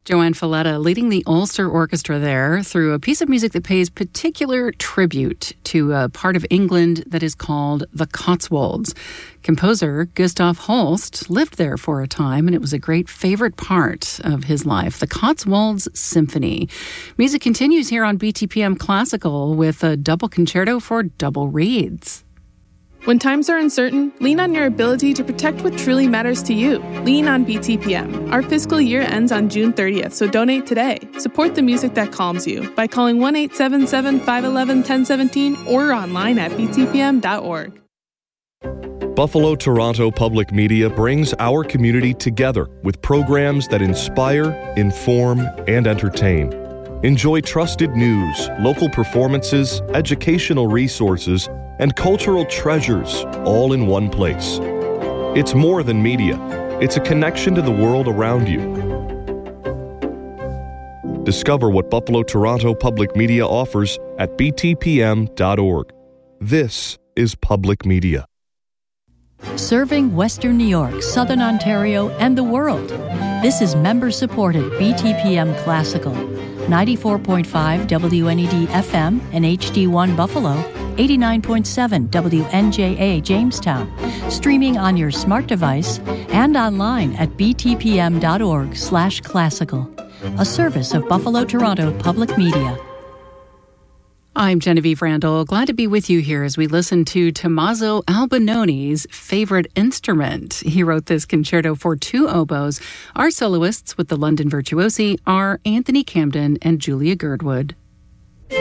Joanne Falletta leading the Ulster Orchestra there through a piece of music that pays particular tribute to a part of England that is called the Cotswolds. Composer Gustav Holst lived there for a time, and it was a great favorite part of his life, the Cotswolds Symphony. Music continues here on BTPM Classical with a double concerto for double reeds. When times are uncertain, lean on your ability to protect what truly matters to you. Lean on BTPM. Our fiscal year ends on June 30th, so donate today. Support the music that calms you by calling 1-877-511-1017 or online at btpm.org. Buffalo Toronto Public Media brings our community together with programs that inspire, inform, and entertain. Enjoy trusted news, local performances, educational resources, and cultural treasures all in one place. It's more than media. It's a connection to the world around you. Discover what Buffalo Toronto Public Media offers at btpm.org. This is public media. Serving Western New York, Southern Ontario, and the world. This is member-supported BTPM Classical. 94.5 WNED FM and HD1 Buffalo, 89.7 WNJA Jamestown, streaming on your smart device and online at btpm.org/classical, a service of Buffalo Toronto Public Media. I'm Genevieve Randall. Glad to be with you here as we listen to Tommaso Albinoni's favorite instrument. He wrote this concerto for two oboes. Our soloists with the London Virtuosi are Anthony Camden and Julia Girdwood.